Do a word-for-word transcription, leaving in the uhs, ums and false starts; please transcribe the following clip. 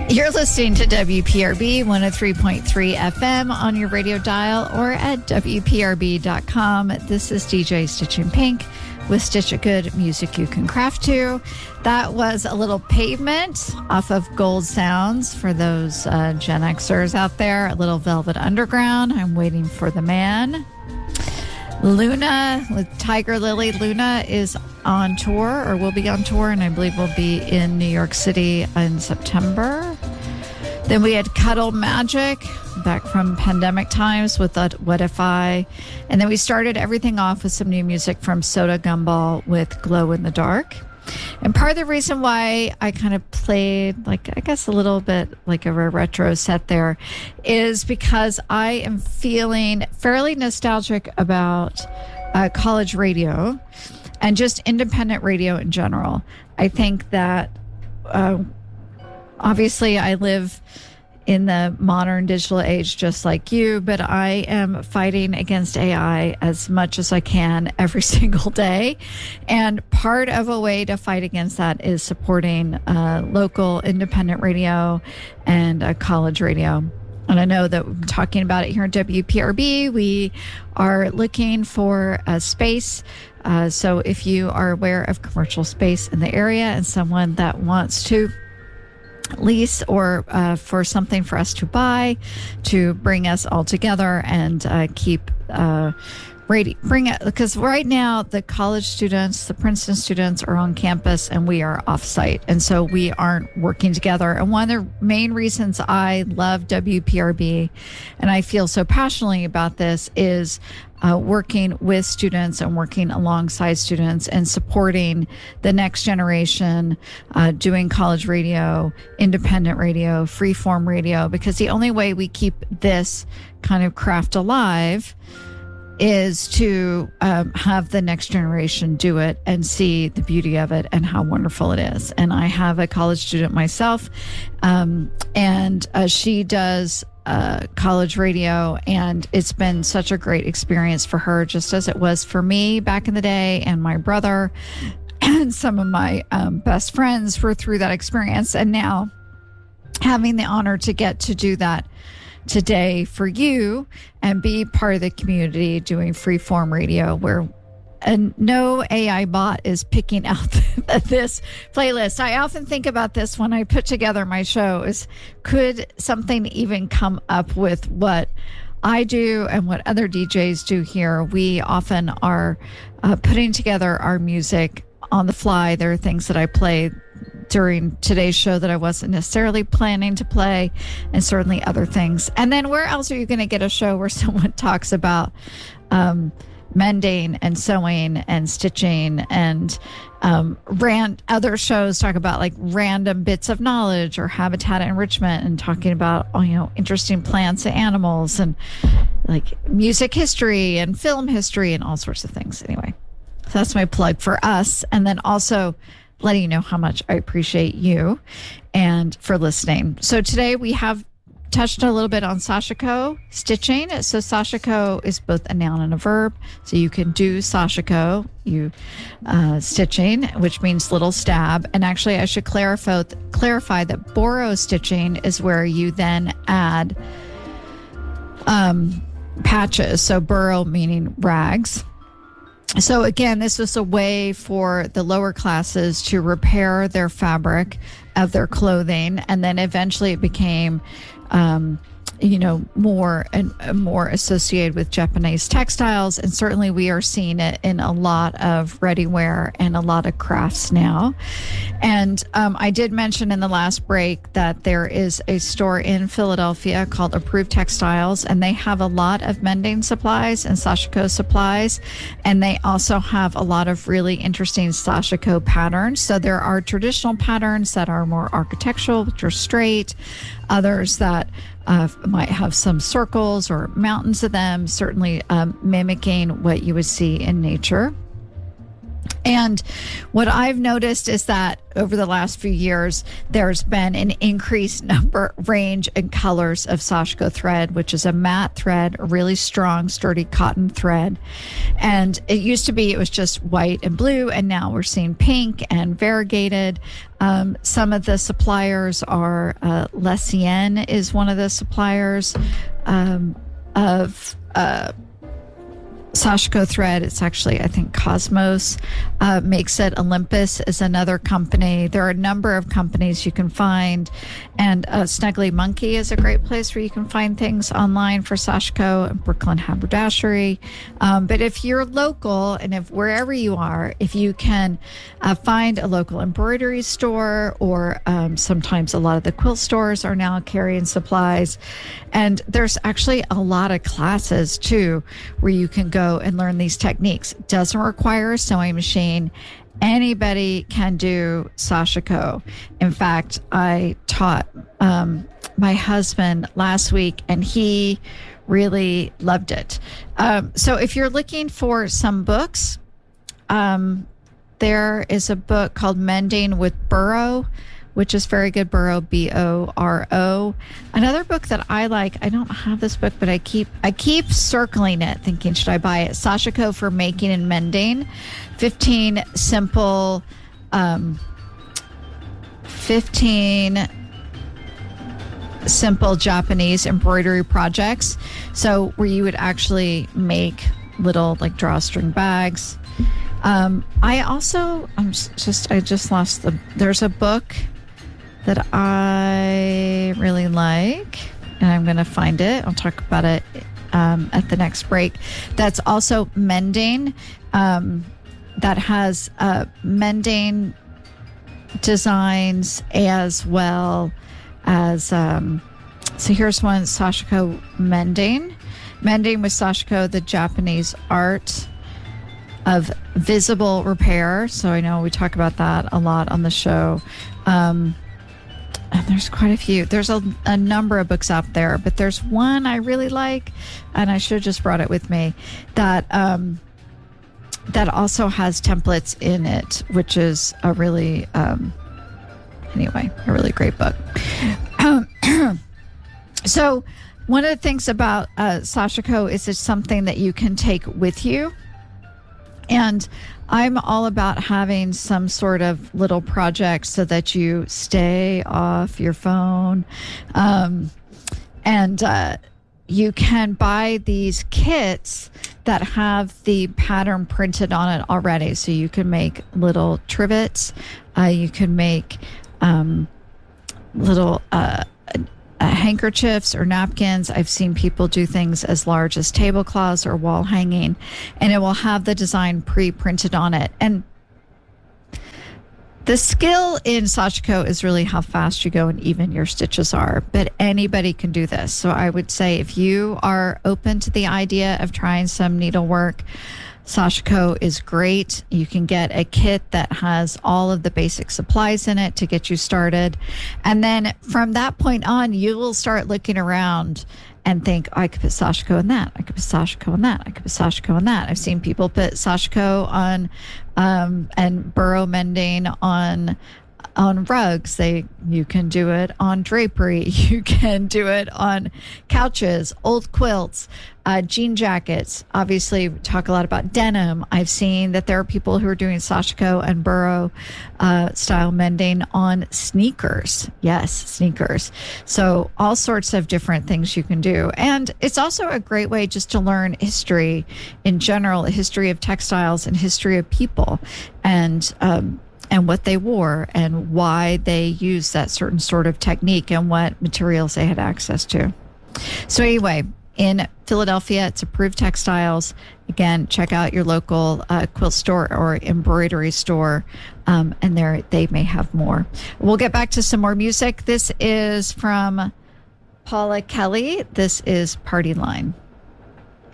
You're listening to W P R B one oh three point three F M on your radio dial or at W P R B dot com. This is D J Stitching Pink with Stitch It Good, music you can craft to. That was a little Pavement off of Gold Sounds for those uh, Gen Xers out there. A little Velvet Underground, I'm Waiting for the Man. Luna with Tiger Lily. Luna is on tour, or will be on tour, and I believe will be in New York City in September. Then we had Cuddle Magic back from pandemic times with that What If I. And then we started everything off with some new music from Soda Gumball with Glow in the Dark. And part of the reason why I kind of played, like, I guess a little bit like a retro set there is because I am feeling fairly nostalgic about uh, college radio and just independent radio in general. I think that uh, obviously I live in the modern digital age just like you, but I am fighting against A I as much as I can every single day. And part of a way to fight against that is supporting uh, local independent radio and uh, college radio. And I know that we're talking about it here at W P R B. We are looking for a space. Uh, so if you are aware of commercial space in the area and someone that wants to lease or uh, for something for us to buy to bring us all together and uh, keep uh, radio, bring it, because right now the college students, the Princeton students are on campus and we are off site. And so we aren't working together. And one of the main reasons I love W P R B and I feel so passionately about this is Uh, working with students and working alongside students and supporting the next generation, uh, doing college radio, independent radio, freeform radio, because the only way we keep this kind of craft alive is to um, have the next generation do it and see the beauty of it and how wonderful it is. And I have a college student myself, um, and uh, she does Uh, college radio, and it's been such a great experience for her, just as it was for me back in the day, and my brother and some of my um, best friends were through that experience. And now having the honor to get to do that today for you and be part of the community doing freeform radio where and no A I bot is picking out this playlist. I often think about this when I put together my show is, could something even come up with what I do and what other D Js do here? We often are uh, putting together our music on the fly. There are things that I play during today's show that I wasn't necessarily planning to play, and certainly other things. And then where else are you going to get a show where someone talks about um mending and sewing and stitching and um, rant other shows talk about like random bits of knowledge or habitat enrichment and talking about, you know, interesting plants and animals and like music history and film history and all sorts of things. Anyway, so that's my plug for us. And then also letting you know how much I appreciate you and for listening. So today we have touched a little bit on sashiko stitching. So sashiko is both a noun and a verb. So you can do sashiko, you uh, stitching, which means little stab. And actually, I should clarify clarify that boro stitching is where you then add um, patches. So boro meaning rags. So again, this was a way for the lower classes to repair their fabric of their clothing, and then eventually it became um, you know, more and more associated with Japanese textiles. And certainly we are seeing it in a lot of ready-wear and a lot of crafts now. And um, I did mention in the last break that there is a store in Philadelphia called Approved Textiles, and they have a lot of mending supplies and sashiko supplies. And they also have a lot of really interesting sashiko patterns. So there are traditional patterns that are more architectural, which are straight, others that Uh, might have some circles or mountains of them, certainly um, mimicking what you would see in nature. And what I've noticed is that over the last few years, there's been an increased number, range, and colors of Sashiko thread, which is a matte thread, a really strong, sturdy cotton thread. And it used to be it was just white and blue, and now we're seeing pink and variegated. Um, some of the suppliers are uh, Lesienne is one of the suppliers um, of. Uh, Sashiko thread. It's actually, I think, Cosmos uh, makes it. Olympus is another company. There are a number of companies you can find, and uh, Snuggly Monkey is a great place where you can find things online for Sashiko and Brooklyn Haberdashery. Um, but if you're local, and if wherever you are, if you can uh, find a local embroidery store, or um, sometimes a lot of the quilt stores are now carrying supplies, and there's actually a lot of classes too where you can go and learn these techniques. Doesn't require a sewing machine. Anybody can do Sashiko. In fact, I taught um, my husband last week, and he really loved it. Um, so if you're looking for some books, um, there is a book called Mending with Burrow, which is very good. Burrow, B O R O. Another book that I like, I don't have this book, but I keep I keep circling it, thinking, should I buy it? Sashiko for Making and Mending. fifteen simple, um, fifteen simple Japanese embroidery projects. So where you would actually make little like drawstring bags. Um, I also, I'm just, I just lost the, there's a book that I really like, and I'm going to find it. I'll talk about it um, at the next break. That's also mending, um, that has uh, mending designs as well as, um, so here's one, Sashiko Mending. Mending with Sashiko, the Japanese art of visible repair. So I know we talk about that a lot on the show. Um, And there's quite a few. There's a, a number of books out there, but there's one I really like, and I should have just brought it with me, that um, that also has templates in it, which is a really, um, anyway, a really great book. Um, so one of the things about uh, Sashiko is it's something that you can take with you. And I'm all about having some sort of little project so that you stay off your phone. Um, and uh, you can buy these kits that have the pattern printed on it already. So you can make little trivets. Uh, you can make um, little uh, uh, handkerchiefs or napkins. I've seen people do things as large as tablecloths or wall hanging, and it will have the design pre-printed on it. And the skill in Sashiko is really how fast you go and even your stitches are, but anybody can do this. So I would say if you are open to the idea of trying some needlework, Sashiko is great. You can get a kit that has all of the basic supplies in it to get you started. And then from that point on, you will start looking around and think, oh, I could put Sashiko in that. I could put Sashiko in that. I could put Sashiko in that. I've seen people put Sashiko on um, and burrow mending on on rugs. They you can do it on drapery. You can do it on couches, old quilts, uh, jean jackets. Obviously, we talk a lot about denim. I've seen that there are people who are doing Sashiko and burrow uh, style mending on sneakers. Yes, sneakers. So all sorts of different things you can do. And it's also a great way just to learn history in general, history of textiles and history of people. And um, and what they wore and why they used that certain sort of technique and what materials they had access to. So anyway, in Philadelphia, it's Approved Textiles. Again, check out your local uh, quilt store or embroidery store, um, and there they may have more. We'll get back to some more music. This is from Paula Kelly. This is Party Line.